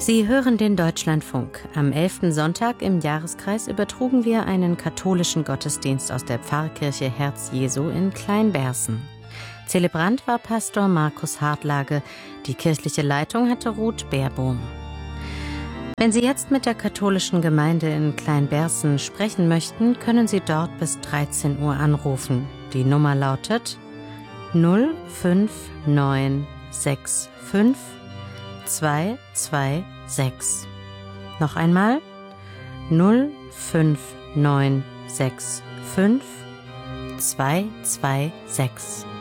Sie hören den Deutschlandfunk. Am 11. Sonntag im Jahreskreis übertrugen wir einen katholischen Gottesdienst aus der Pfarrkirche Herz Jesu in Kleinberßen. Zelebrant war Pastor Markus Hartlage. Die kirchliche Leitung hatte Ruth Baerbohm. Wenn Sie jetzt mit der katholischen Gemeinde in Kleinberßen sprechen möchten, können Sie dort bis 13 Uhr anrufen. Die Nummer lautet 05965 226. Noch einmal 05965 226.